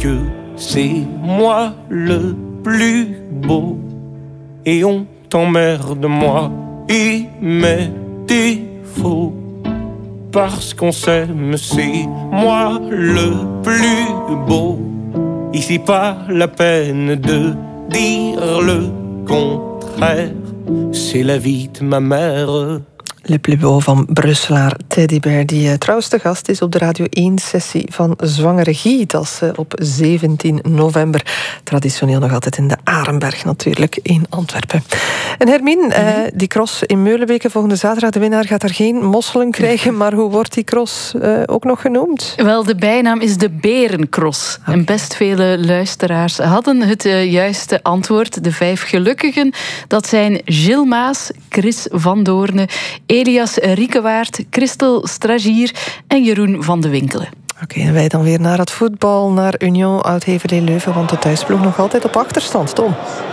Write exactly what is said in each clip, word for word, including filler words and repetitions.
que c'est moi le plus beau. Et on t'emmerde moi et mes défauts. Parce qu'on s'aime, c'est moi le plus beau. Ici pas la peine de dire le contraire. C'est la vie de ma mère. Le plus beau van Brusselaar Teddy Bear, die uh, trouwens te gast is op de Radio één-sessie van Zwangere Guy. Dat is uh, op zeventien november. Traditioneel nog altijd in de Arenberg natuurlijk, in Antwerpen. En Hermine, mm-hmm. uh, die cross in Meulenbeke volgende zaterdag, de winnaar gaat daar geen mosselen krijgen, maar hoe wordt die cross uh, ook nog genoemd? Wel, de bijnaam is de Berencross. Okay. En best vele luisteraars hadden het uh, juiste antwoord. De vijf gelukkigen, dat zijn Gilles Maas, Chris van Doorne, Elias Riekewaard, Christel Stragier en Jeroen van de Winkelen. Oké, okay, en wij dan weer naar het voetbal, naar Union Oud-Heverlee-Leuven, want de thuisploeg nog altijd op achterstand. Tom.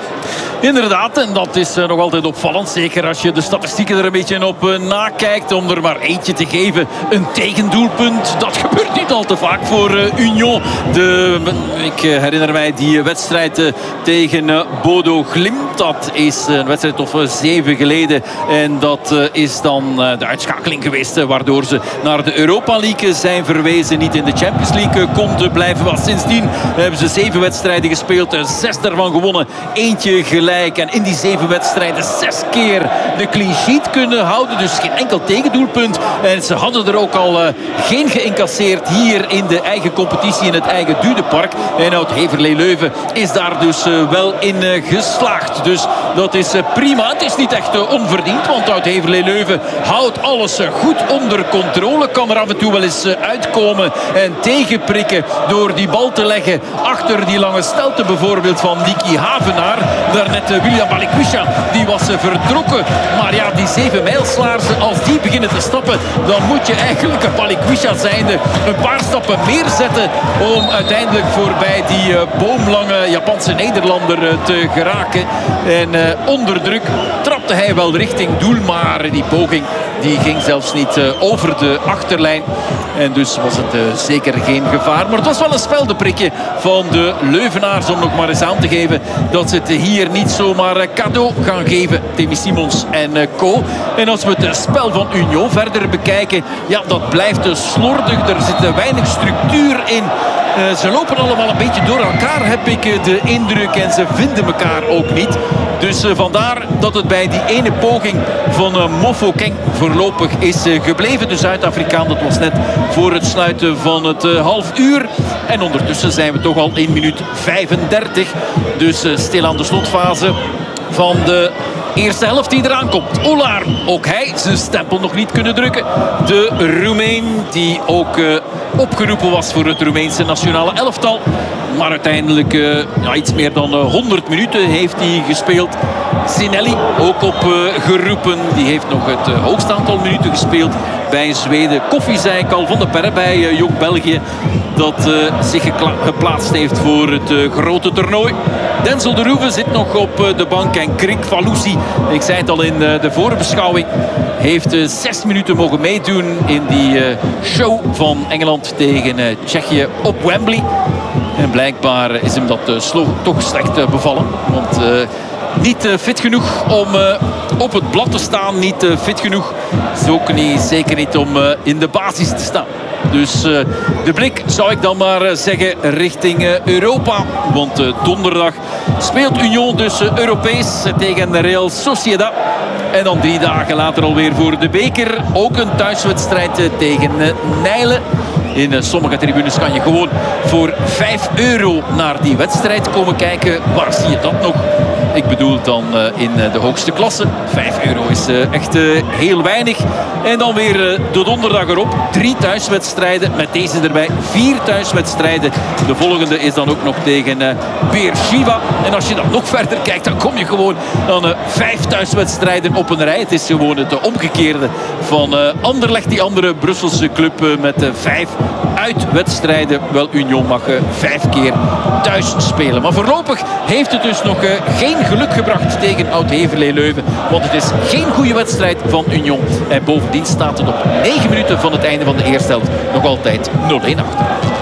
Inderdaad, en dat is nog altijd opvallend. Zeker als je de statistieken er een beetje op uh, nakijkt. Om er maar eentje te geven. Een tegendoelpunt. Dat gebeurt niet al te vaak voor uh, Union. De, ik uh, herinner mij die wedstrijd uh, tegen uh, Bodo Glimt. Dat is een wedstrijd of uh, zeven geleden. En dat uh, is dan uh, de uitschakeling geweest. Uh, waardoor ze naar de Europa League zijn verwezen. Niet in de Champions League uh, konden blijven. Maar sindsdien hebben ze zeven wedstrijden gespeeld. Uh, zes daarvan gewonnen. Eentje gelijk. En in die zeven wedstrijden zes keer de clean sheet kunnen houden. Dus geen enkel tegendoelpunt. En ze hadden er ook al uh, geen geïncasseerd hier in de eigen competitie in het eigen Dudepark. En Oud-Heverlee-Leuven is daar dus uh, wel in uh, geslaagd. Dus dat is uh, prima. Het is niet echt uh, onverdiend. Want Oud-Heverlee-Leuven houdt alles uh, goed onder controle. Kan er af en toe wel eens uh, uitkomen en tegenprikken door die bal te leggen achter die lange stelte bijvoorbeeld van Niki Havenaar. Daarnet William Balikwisha, die was vertrokken. Maar ja, die zeven mijlslaars, als die beginnen te stappen, dan moet je eigenlijk een Balikwisha zijnde een paar stappen meer zetten om uiteindelijk voorbij die uh, boomlange Japanse Nederlander uh, te geraken. En uh, onder druk trapte hij wel richting doel, maar die poging die ging zelfs niet uh, over de achterlijn. En dus was het uh, zeker geen gevaar. Maar het was wel een speldenprikje van de Leuvenaars om nog maar eens aan te geven dat ze het hier niet zomaar cadeau gaan geven. Timmy Simons en uh, co. En als we het spel van Union verder bekijken, ja, dat blijft uh, slordig. Er zit weinig structuur in. Uh, ze lopen allemaal een beetje door elkaar, heb ik uh, de indruk. En ze vinden elkaar ook niet. Dus uh, vandaar dat het bij die ene poging van uh, Mofokeng voorlopig is uh, gebleven. De Zuid-Afrikaan, dat was net voor het sluiten van het uh, half uur. En ondertussen zijn we toch al één minuut vijfendertig. Dus uh, stil aan de slotfase van de eerste helft die eraan komt. Olaar, ook hij zijn stempel nog niet kunnen drukken. De Roemeen die ook uh, opgeroepen was voor het Roemeense nationale elftal. Maar uiteindelijk uh, ja, iets meer dan uh, honderd minuten heeft hij gespeeld. Zinelli ook op uh, geroepen. Die heeft nog het uh, hoogste aantal minuten gespeeld bij Zweden. Koffie zei ik al van de per bij uh, Jong België. Dat uh, zich geplaatst heeft voor het uh, grote toernooi. Denzel de Roeven zit nog op uh, de bank. En Krik Valusi, ik zei het al in uh, de voorbeschouwing, heeft uh, zes minuten mogen meedoen in die uh, show van Engeland tegen uh, Tsjechië op Wembley. En blijkbaar is hem dat uh, slo- toch slecht uh, bevallen. Want uh, niet uh, fit genoeg om uh, op het blad te staan. Niet uh, fit genoeg. Is ook niet, zeker niet om uh, in de basis te staan. Dus uh, de blik zou ik dan maar uh, zeggen richting uh, Europa. Want uh, donderdag speelt Union dus uh, Europees uh, tegen Real Sociedad. En dan drie dagen later alweer voor de beker. Ook een thuiswedstrijd uh, tegen uh, Nijlen. In uh, sommige tribunes kan je gewoon voor vijf euro naar die wedstrijd komen kijken. Waar zie je dat nog? Ik bedoel dan uh, in uh, de hoogste klasse. vijf euro is uh, echt uh, heel weinig. En dan weer uh, de donderdag erop. Drie thuiswedstrijden. Met deze erbij vier thuiswedstrijden. De volgende is dan ook nog tegen uh, Beersheva. En als je dan nog verder kijkt, dan kom je gewoon aan uh, vijf thuiswedstrijden op een rij. Het is gewoon het uh, omgekeerde van uh, Anderlecht. Die andere Brusselse club uh, met uh, vijf uitwedstrijden. Wel, Union mag uh, vijf keer thuis spelen. Maar voorlopig heeft het dus nog uh, geen geluk gebracht tegen Oud-Heverlee-Leuven. Want het is geen goede wedstrijd van Union. En bovendien staat het op negen minuten van het einde van de eerste helft nog altijd nul-een achter.